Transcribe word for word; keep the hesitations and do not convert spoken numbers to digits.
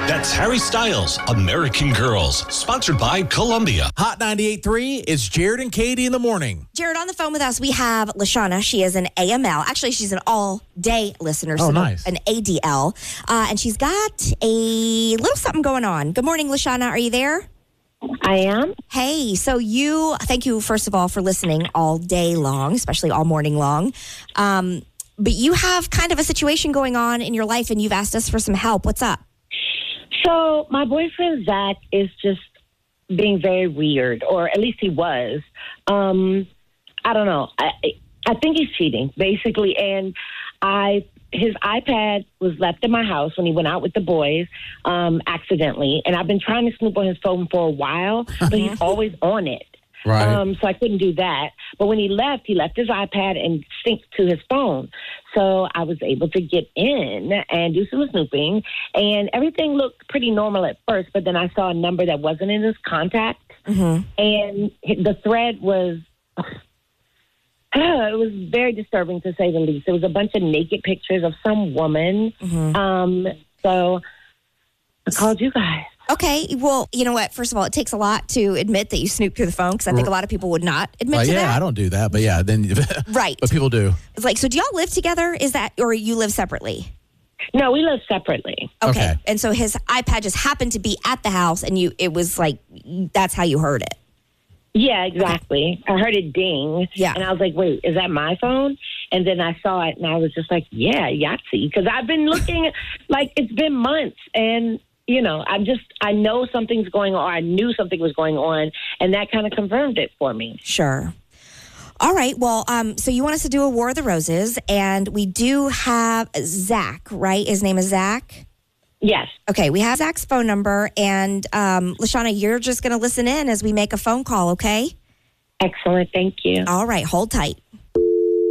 That's Harry Styles, American Girls, sponsored by Columbia. Hot ninety-eight point three, it's Jared and Katie in the morning. Jared, on the phone with us, we have LaShawna. She is an A M L. Actually, she's an all-day listener. Oh, so nice. An A D L. Uh, and she's got a little something going on. Good morning, LaShawna. Are you there? I am. Hey, so you, thank you, first of all, for listening all day long, especially all morning long. Um, but you have kind of a situation going on in your life, and you've asked us for some help. What's up? So my boyfriend, Zach, is just being very weird, or at least he was. Um, I don't know. I, I think he's cheating, basically. And I, his iPad was left in my house when he went out with the boys um, accidentally. And I've been trying to snoop on his phone for a while, but he's always on it. Right. Um, so I couldn't do that. But when he left, he left his iPad and synced to his phone. So I was able to get in and do some snooping. And everything looked pretty normal at first, but then I saw a number that wasn't in his contact. Mm-hmm. And the thread was, uh, it was very disturbing to say the least. It was a bunch of naked pictures of some woman. Mm-hmm. Um, so I called you guys. Okay, well, you know what? First of all, it takes a lot to admit that you snooped through the phone, because I think a lot of people would not admit uh, to yeah, that. I don't do that, but yeah, then right. But people do. It's like, so do y'all live together? Is that, or you live separately? No, we live separately. Okay. Okay. And so his iPad just happened to be at the house, and you, it was like, that's how you heard it. Yeah, exactly. Okay. I heard it ding. Yeah. And I was like, wait, is that my phone? And then I saw it, and I was just like, yeah, Yahtzee. Because I've been looking, like, it's been months, and you know, I'm just, I know something's going on. I knew something was going on, and that kind of confirmed it for me. Sure. All right. Well, um, so you want us to do a War of the Roses, and we do have Zach, right? His name is Zach? Yes. Okay. We have Zach's phone number, and um, LaShawna, you're just going to listen in as we make a phone call, okay? Excellent. Thank you. All right. Hold tight.